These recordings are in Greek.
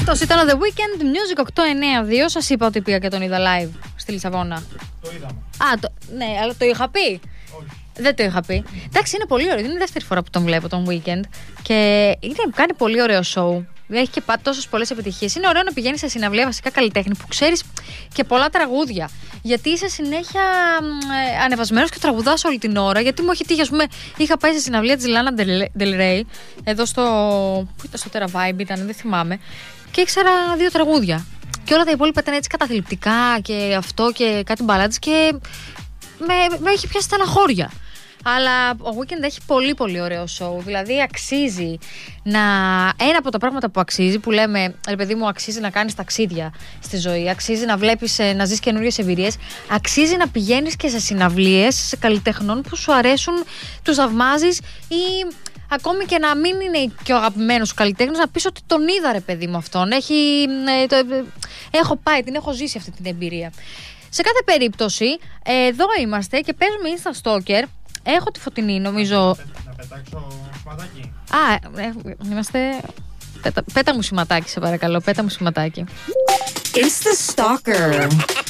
Αυτός ήταν ο The Weeknd, Music 892. Σας είπα ότι πήγα και τον είδα live στη Λισαβόνα. Το είδαμε. Ναι, αλλά το είχα πει. Όχι. Δεν το είχα πει. Εντάξει, είναι πολύ ωραίο. Είναι η δεύτερη φορά που τον βλέπω τον Weeknd. Και κάνει πολύ ωραίο show. Έχει και τόσες πολλές επιτυχίες. Είναι ωραίο να πηγαίνεις σε συναυλία βασικά καλλιτέχνη που ξέρεις και πολλά τραγούδια. Γιατί είσαι συνέχεια ανεβασμένος και τραγουδάς όλη την ώρα. Γιατί μου έχει τύχει, ας πούμε, είχα πάει σε συναυλία της Lana Del Rey, εδώ στο. Πού ήταν, στο Terra Vibe ήταν, δεν θυμάμαι. Και ήξερα 2 τραγούδια. Και όλα τα υπόλοιπα ήταν έτσι καταθλιπτικά και αυτό και κάτι μπαλάντες και με έχει πιάσει στεναχώρια. Αλλά ο Weeknd έχει πολύ πολύ ωραίο show. Δηλαδή αξίζει ένα από τα πράγματα που αξίζει, που λέμε, ρε παιδί μου, αξίζει να κάνεις ταξίδια στη ζωή, αξίζει να βλέπεις, να ζεις καινούριες εμπειρίες, αξίζει να πηγαίνεις και σε συναυλίες, σε καλλιτεχνών που σου αρέσουν, τους θαυμάζεις, ή ακόμη και να μην είναι και ο αγαπημένος σου καλλιτέχνης, να πεις ότι τον είδα, ρε παιδί μου, αυτόν. Έχω πάει, την έχω ζήσει αυτή την εμπειρία. Σε κάθε περίπτωση, εδώ είμαστε και παίζουμε Insta Stalker. Έχω τη Φωτεινή, νομίζω. Να πετάξω σηματάκι. Είμαστε. Πέτα μου σηματάκι, σε παρακαλώ. Πέτα μου σηματάκι. Insta Stalker.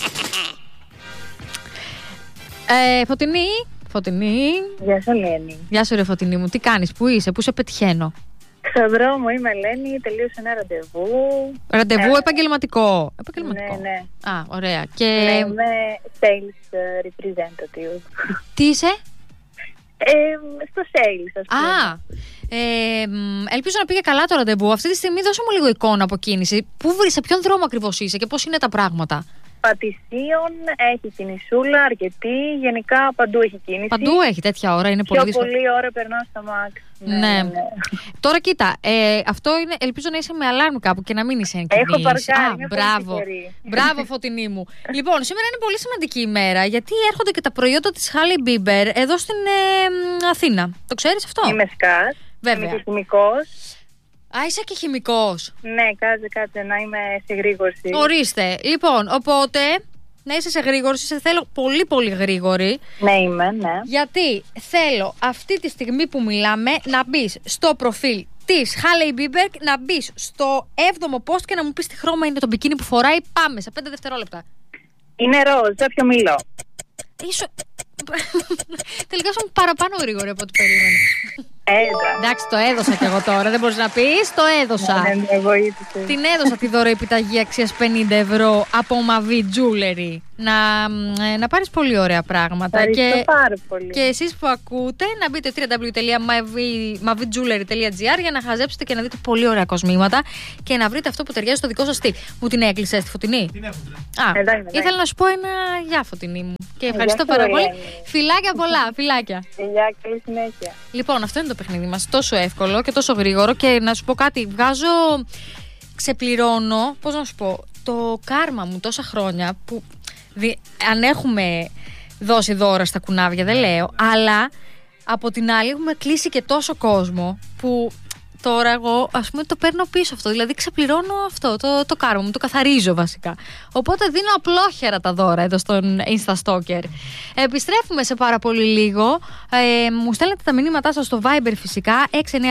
Φωτεινή. Γεια σου, Ελένη. Γεια σου, ρε Φωτεινή μου. Τι κάνεις, πού είσαι, πού σε πετυχαίνω? Στο δρόμο είμαι, Ελένη. Τελείωσε ένα ραντεβού. Ραντεβού επαγγελματικό. Ναι. Α, ωραία. Και... Ναι, είμαι sales representative. Τι είσαι? Στο sales, ας πούμε. Ελπίζω να πήγε καλά το ραντεβού. Αυτή τη στιγμή δώσε μου λίγο εικόνα από κίνηση. Σε ποιον δρόμο ακριβώς είσαι και πώς είναι τα πράγματα? Πατησίων, έχει κινησούλα, αρκετή. Γενικά παντού έχει κίνηση. Παντού έχει τέτοια ώρα, είναι πολύ δύσκολο. Πιο πολλή ώρα περνάω στα μάξ. Ναι. Τώρα κοίτα, αυτό είναι, ελπίζω να είσαι με αλάρμ κάπου και να μην είσαι εγκυμής. Έχω παρκάρει, μπράβο Φωτεινή μου. Λοιπόν, σήμερα είναι πολύ σημαντική ημέρα, γιατί έρχονται και τα προϊόντα της Hailey Bieber εδώ στην Αθήνα. Το ξέρεις αυτό? Είμαι σκάς, είμαι και χημικός. Είσαι και χημικός. Ναι, κάτσε να είμαι σε γρήγορση. Ορίστε. Λοιπόν, οπότε να είσαι σε γρήγορση, σε θέλω πολύ πολύ γρήγορη. Ναι, είμαι, ναι. Γιατί θέλω αυτή τη στιγμή που μιλάμε να μπεις στο προφίλ της Hailey Bieber, να μπεις στο 7ο post και να μου πεις τι χρώμα είναι το μπικίνι που φοράει. Πάμε σε 5 δευτερόλεπτα. Είναι ροζ, πιο μιλώ. Τελικά ήσουν παραπάνω γρήγορη από ό,τι περίμενα. Εντάξει, το έδωσα κι εγώ τώρα, δεν μπορείς να πεις, το έδωσα. Την έδωσα τη δωροεπιταγή αξίας 50 ευρώ από Mavi Jewelry. Να πάρεις πολύ ωραία πράγματα. Ευχαριστώ πάρα πολύ. Και εσείς που ακούτε, να μπείτε www.mavijewelry.gr για να χαζέψετε και να δείτε πολύ ωραία κοσμήματα και να βρείτε αυτό που ταιριάζει στο δικό σας στυλ. Μου την έκλεισες τη Φωτεινή? Την έχω. Ήθελα να σου πω ένα γεια, Φωτεινή μου. Και ευχαριστώ πάρα πολύ. Φιλάκια πολλά, φιλάκια. Γεια, καλή συνέχεια. Λοιπόν, αυτό είναι το παιχνίδι μας. Τόσο εύκολο και τόσο γρήγορο. Και να σου πω κάτι, ξεπληρώνω, πώς να σου πω, το κάρμα μου τόσα χρόνια που αν έχουμε δώσει δώρα στα κουνάβια, δεν λέω, αλλά από την άλλη έχουμε κλείσει και τόσο κόσμο που τώρα εγώ, ας πούμε, το παίρνω πίσω αυτό. Δηλαδή ξεπληρώνω αυτό το κάρμα μου, το καθαρίζω βασικά. Οπότε δίνω απλόχερα τα δώρα εδώ στον Insta Stalker. Επιστρέφουμε σε πάρα πολύ λίγο. Μου στέλνετε τα μηνύματά σας στο Viber φυσικά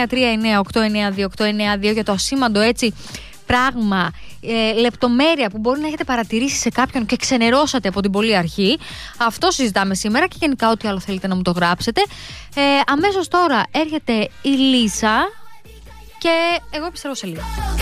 6939892 για το ασήμαντο έτσι πράγμα, λεπτομέρεια που μπορεί να έχετε παρατηρήσει σε κάποιον και ξενερώσατε από την πολύ αρχή. Αυτό συζητάμε σήμερα και γενικά ό,τι άλλο θέλετε να μου το γράψετε. Αμέσως τώρα έρχεται η Λίσα και εγώ επιστρέφω σε λίγο.